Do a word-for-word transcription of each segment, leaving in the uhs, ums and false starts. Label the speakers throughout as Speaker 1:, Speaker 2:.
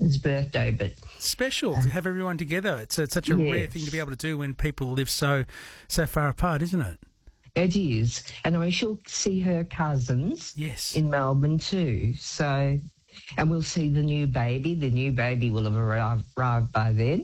Speaker 1: husband's birthday, but
Speaker 2: Special to have everyone together. It's, it's such a
Speaker 1: Yeah.
Speaker 2: rare thing to be able to do when people live so so far apart, isn't it?
Speaker 1: it is. And I shall see her cousins
Speaker 2: Yes.
Speaker 1: in Melbourne too. So, and we'll see the new baby. The new baby will have arrived, arrived by then.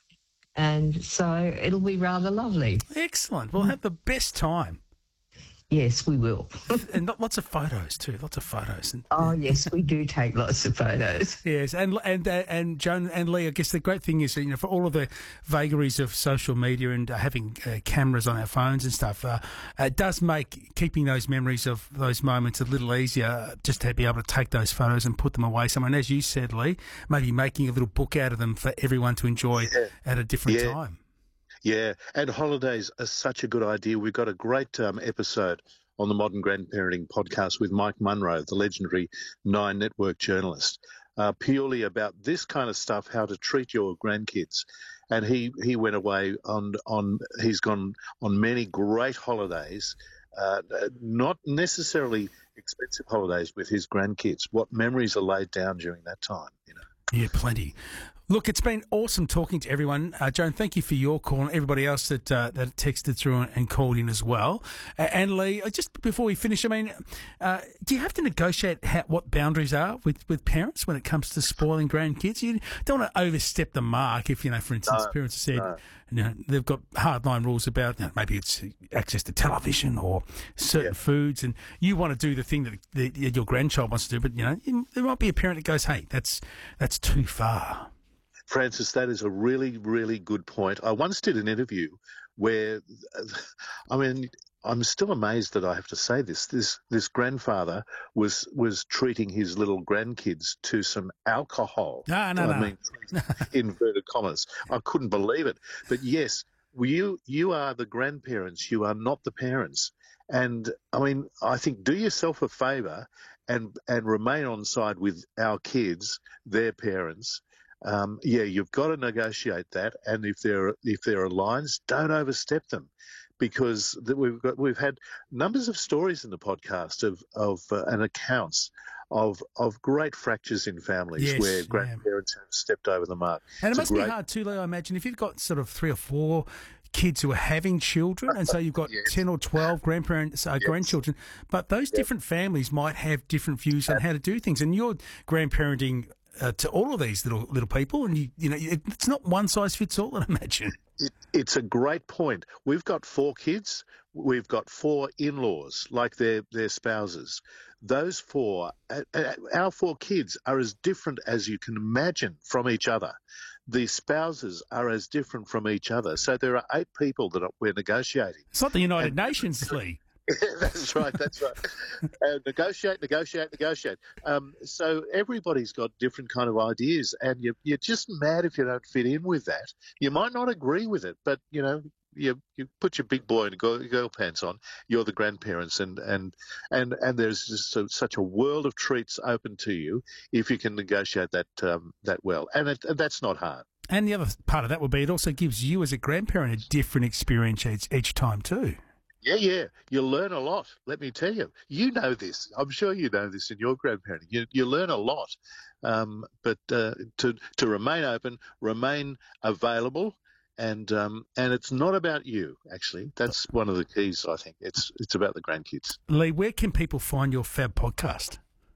Speaker 1: And so it'll be rather lovely.
Speaker 2: Excellent. We'll have the best time.
Speaker 1: Yes, we will.
Speaker 2: And not, lots of photos too. Lots of photos. And,
Speaker 1: Oh, yes, we do take lots of photos.
Speaker 2: yes, and and uh, and Joan and Lee, I guess the great thing is, you know, for all of the vagaries of social media and uh, having uh, cameras on our phones and stuff, uh, it does make keeping those memories of those moments a little easier, just to be able to take those photos and put them away somewhere. And as you said, Lee, maybe making a little book out of them for everyone to enjoy
Speaker 3: Yeah.
Speaker 2: at a different
Speaker 3: Yeah.
Speaker 2: time.
Speaker 3: Yeah, and holidays are such a good idea. We've got a great um, episode on the Modern Grandparenting podcast with Mike Munro, the legendary Nine Network journalist, uh, purely about this kind of stuff, how to treat your grandkids. And he, he went away on, on, he's gone on many great holidays, uh, not necessarily expensive holidays with his grandkids. What memories are laid down during that time, you know?
Speaker 2: Yeah, plenty. Look, it's been awesome talking to everyone. Uh, Joan, thank you for your call and everybody else that uh, that texted through and called in as well. Uh, and Lee, uh, just before we finish, I mean, uh, do you have to negotiate how, what boundaries are with, with parents when it comes to spoiling grandkids? You don't want to overstep the mark if, you know, for instance,
Speaker 3: No,
Speaker 2: parents have said,
Speaker 3: no.
Speaker 2: you know, they've got hardline rules about, you know, maybe it's access to television or certain
Speaker 3: Yeah.
Speaker 2: foods, and you want to do the thing that, that your grandchild wants to do, but, you know, you, there might be a parent that goes, hey, that's that's too far.
Speaker 3: Francis, that is a really, really good point. I once did an interview where, I mean, I'm still amazed that I have to say this. This this grandfather was was treating his little grandkids to some alcohol.
Speaker 2: No, no,
Speaker 3: I
Speaker 2: no.
Speaker 3: mean, inverted commas. I couldn't believe it. But yes, you you are the grandparents. You are not the parents. And I mean, I think do yourself a favour and and remain on side with our kids, their parents. Um, yeah, you've got to negotiate that, and if there if there are lines, don't overstep them, because that we've got we've had numbers of stories in the podcast of of uh, and accounts of of great fractures in families
Speaker 2: Yes,
Speaker 3: where
Speaker 2: yeah.
Speaker 3: grandparents have stepped over the mark.
Speaker 2: And it
Speaker 3: It's a
Speaker 2: must be
Speaker 3: great-
Speaker 2: hard too, Leo, I imagine, if you've got sort of three or four kids who are having children, and so you've got
Speaker 3: Yes.
Speaker 2: ten or twelve grandparents, uh, grandchildren, but those different families might have different views on how to do things, and you're grandparenting uh, to all of these little little people, and you you know it, it's not one size fits all, I imagine.
Speaker 3: It, it's a great point. We've got four kids. We've got four in-laws, like their their spouses. Those four, uh, uh, our four kids are as different as you can imagine from each other. The spouses are as different from each other. So there are eight people that are, we're negotiating.
Speaker 2: It's not the United
Speaker 3: And-
Speaker 2: Nations, Lee.
Speaker 3: That's right. That's right. Uh, negotiate, negotiate, negotiate. Um, so everybody's got different kind of ideas, and you're, you're just mad if you don't fit in with that. You might not agree with it, but you know, you you put your big boy and girl, girl pants on. You're the grandparents, and and and and there's just so, such a world of treats open to you if you can negotiate that um, that well, and, it, and that's not hard.
Speaker 2: And the other part of that would be it also gives you as a grandparent a different experience each, each time too.
Speaker 3: Yeah, yeah. You learn a lot, let me tell you. You know this. I'm sure you know this in your grandparenting. You, you learn a lot. Um, but uh, to to remain open, remain available, and um, and it's not about you, actually. That's one of the keys, I think. It's it's about the grandkids.
Speaker 2: Lee, where can people find your Fab podcast?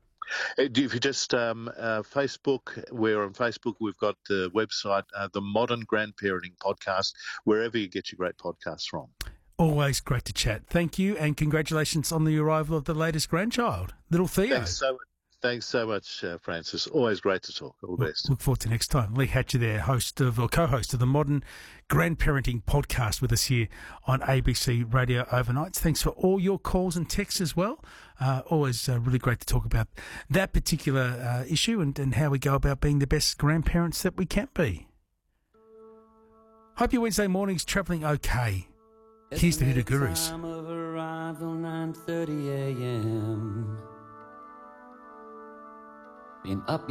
Speaker 3: If you just um, uh, Facebook, we're on Facebook. We've got the website, uh, the Modern Grandparenting Podcast, wherever you get your great podcasts from.
Speaker 2: Always great to chat. Thank you, and congratulations on the arrival of the latest grandchild, little Theo.
Speaker 3: Thanks so much. Thanks so much, uh, Francis. Always great to talk. All the best.
Speaker 2: Look forward to next time. Lee Hatcher there, host of, or co-host of the Modern Grandparenting Podcast with us here on A B C Radio Overnights. Thanks for all your calls and texts as well. Uh, always uh, really great to talk about that particular uh, issue and, and how we go about being the best grandparents that we can be. Hope your Wednesday morning's travelling okay. Here's the Hoodoo Gurus.
Speaker 4: Time of arrival, nine thirty a.m. Been up